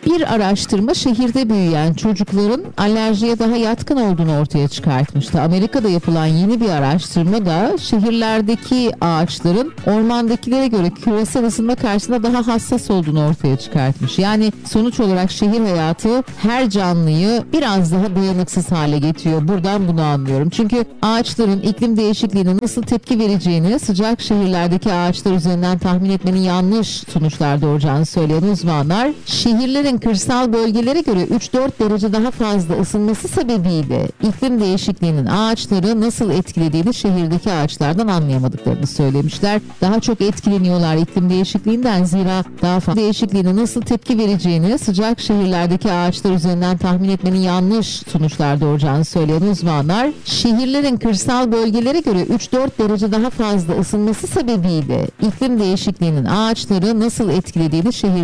Bir araştırma şehirde büyüyen çocukların alerjiye daha yatkın olduğunu ortaya çıkartmıştı. Amerika'da yapılan yeni bir araştırma da şehirlerdeki ağaçların ormandakilere göre küresel ısınma karşısında daha hassas olduğunu ortaya çıkartmış. Yani sonuç olarak şehir hayatı her canlıyı biraz daha dayanıksız hale getiriyor. Buradan bunu anlıyorum. Çünkü ağaçların iklim değişikliğine nasıl tepki vereceğini sıcak şehirlerdeki ağaçlar üzerinden tahmin etmenin yanlış sonuçlar doğuracağını söyleyen uzmanlar, şehirlerin kırsal bölgelere göre 3-4 derece daha fazla ısınması sebebiyle iklim değişikliğinin ağaçları nasıl etkilediğini şehirdeki ağaçlardan anlayamadıklarını söylemişler. Daha çok etkileniyorlar iklim değişikliğinden, zira daha fazla değişikliğine nasıl tepki vereceğini sıcak şehirlerdeki ağaçlar üzerinden tahmin etmenin yanlış sonuçlar doğuracağını söyleyen uzmanlar, şehirlerin kırsal bölgelere göre 3-4 derece daha fazla ısınması sebebiyle iklim değişikliğinin ağaçları nasıl etkilediğini şehir